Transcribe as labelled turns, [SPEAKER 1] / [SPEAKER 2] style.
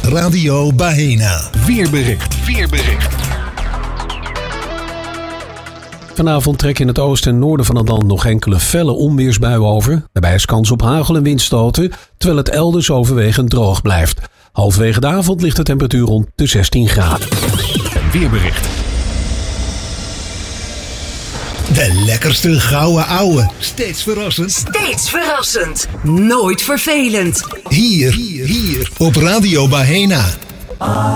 [SPEAKER 1] Radio Bahena.
[SPEAKER 2] Weerbericht.
[SPEAKER 3] Vanavond trekken in het oosten en noorden van het land nog enkele felle onweersbuien over. Daarbij is kans op hagel en windstoten, terwijl het elders overwegend droog blijft. Halverwege de avond ligt de temperatuur rond de 16 graden.
[SPEAKER 2] Weerbericht.
[SPEAKER 1] De lekkerste gouden ouwe. Steeds verrassend.
[SPEAKER 4] Nooit vervelend.
[SPEAKER 1] Hier op Radio Bahena.